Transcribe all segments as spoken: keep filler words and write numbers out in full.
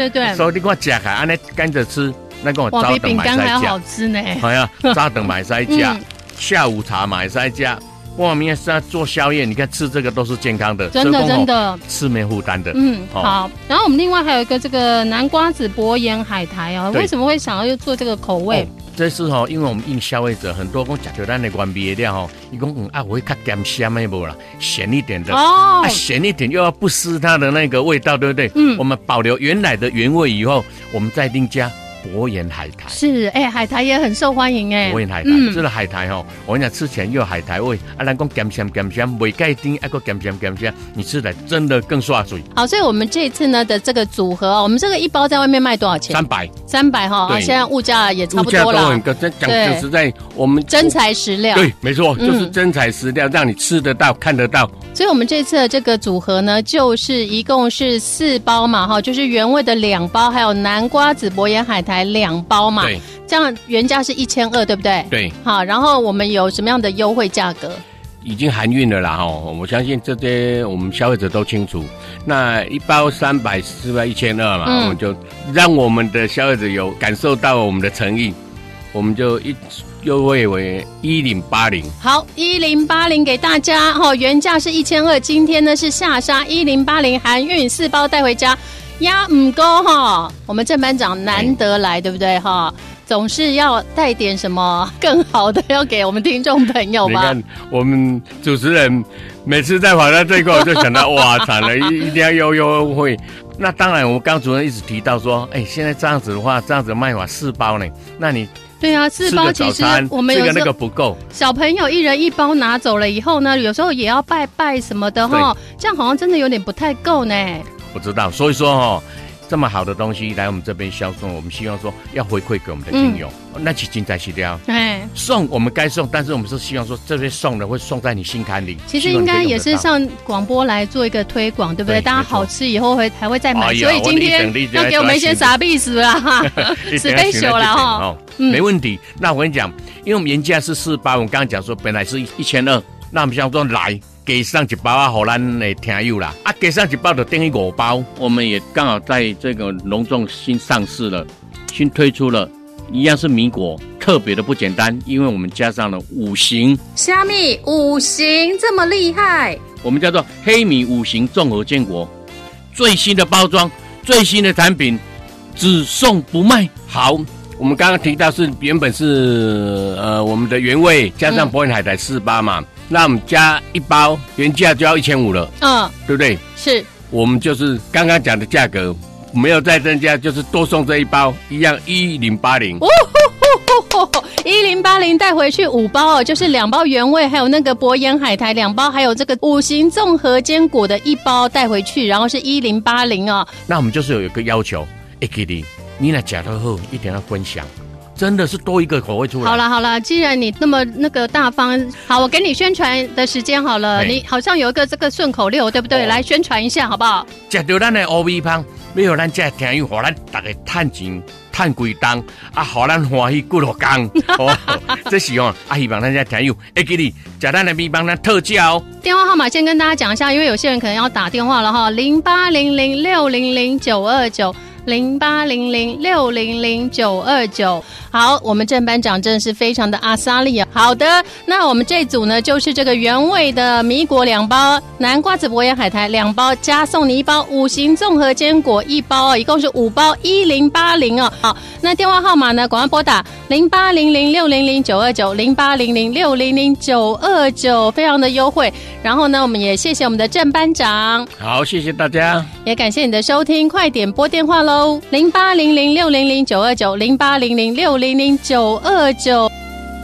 对对， 所以你看吃开，安尼跟着吃，那个哇，比饼干还要好吃呢。 哎呀，早顿买塞加，下午茶买塞加。外面是在做宵夜，你看吃这个都是健康的， 真的真的吃没负担的。 嗯，哦、好。然后我们另外还有一个这个南瓜子薄盐海苔哦，为什么会想要做这个口味？哦、 这是哈、哦，因为我们应消费者很多讲吃到咱的原味的料哈，伊讲嗯啊，我会较咸咸的无啦，咸一点的哦，啊咸一点又要不失它的那个味道，对不对？嗯，我们保留原来的原味以后，我们再另加。薄盐海苔是哎、欸，海苔也很受欢迎哎、欸。 薄盐海苔，嗯、这个海苔哦，我跟你讲，吃起来又有海苔味，啊，咱讲咸咸咸咸，未盖丁，还个咸咸咸咸，你吃起来真的更刷嘴。 好，所以我们这一次呢的这个组合，我们这个一包在外面卖多少钱？ 三百， 三百哈，现在物价也差不多了。 物价都很高，讲讲实在，我们真材实料。 对，没错，就是真材实料，嗯、让你吃得到、看得到。 所以我们这次的这个组合呢，就是一共是四包嘛，哈，就是原味的两包，还有南瓜子薄盐海苔两包。 对， 这样原价是一千二，对不对？ 对， 好，然后我们有什么样的优惠价格？ 已经含运了啦哈，我相信这些我们消费者都清楚。那一包三百，四百一千二嘛，嗯、我们就让我们的消费者有感受到我们的诚意，我们就一优惠为一零八零。 好，一零八零给大家哈，原价是一千二，今天呢是下杀一零八零，含运四包带回家。呀，唔够哈！我们郑班长难得来，对不对哈？总是要带点什么更好的，要给我们听众朋友吧。 你看，我们主持人每次在跑到这个，我就想到哇，惨了，一一定要优优惠。那当然，我们刚主任一直提到说，哎，现在这样子的话，这样子卖法四包呢，那你对啊，四包其实我们有这个那个不够， 小朋友一人一包拿走了以后呢，有时候也要拜拜什么的哈，这样好像真的有点不太够呢。 我知道，所以说哦，这么好的东西来我们这边销售，我们希望说要回馈给我们的听友，嗯、那是精彩细料。哎，送我们该送，但是我们是希望说这些送的会送在你心坎里。 其实应该也是上广播来做一个推广，对不对？大家好吃以后会还会再买，哎、所以今天要给我们一些傻逼死啦，special 啦哈。 没问题。那我跟你讲，因为我们原价是四包，我们刚刚讲说本来是一千二，那我们想说来。给上一包啊，给咱的听友啦！啊，给上一包就等于五包。我们也刚好在这个隆重新上市了，新推出了，一样是米果，特别的不简单，因为我们加上了五行。 虾米五行这么厉害？ 我们叫做黑米五行综合坚果，最新的包装，最新的产品，只送不卖。好，我们刚刚提到是原本是呃我们的原味加上薄盐海苔四八嘛。嗯，那我们加一包，原价就要一千五了，嗯，对不对？ 是， 我们就是刚刚讲的价格，没有再增加，就是多送这一包，一样一零八零。哦， 一零八零带回去五包哦，就是两包原味，还有那个薄盐海苔两包，还有这个五行综合坚果的一包带回去，然后是一零八零哦。 那我们就是有一个要求，哎 ，Kitty， 你来吃的后一定要分享。真的是多一个口味出来。 好了好了，既然你那么那个大方，好，我给你宣传的时间好了。你好像有一个这个顺口溜，对不对？哦、来宣传一下好不好？ 吃到咱的乌米香，要让咱这听友，让咱大家赚钱赚几档，啊，让咱欢喜几落工。哦，这是哦，啊，希望咱这听友会记你吃咱的米香，咱特价哦。 电话号码先跟大家讲一下，因为有些人可能要打电话了哈，零八零零六零零九二九。零八零零六零零九二九，好，我们郑班长真的是非常的阿萨利啊。好的，那我们这组呢，就是这个原味的米果两包，南瓜子薄盐海苔两包，加送你一包五行综合坚果一包，一共是五包一零八零哦。好，那电话号码呢，赶快拨打零八零零六零零九二九零八零零六零零九二九，非常的优惠。然后呢，我们也谢谢我们的郑班长， 好，谢谢大家， 也感谢你的收听，快点拨电话喽。零八零零六零零九二九零八零零六零零九二九。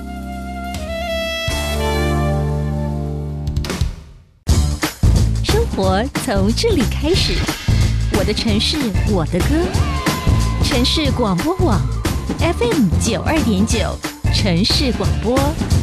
生活从这里开始，我的城市，我的歌，城市广播网 F M 九二点九，城市广播。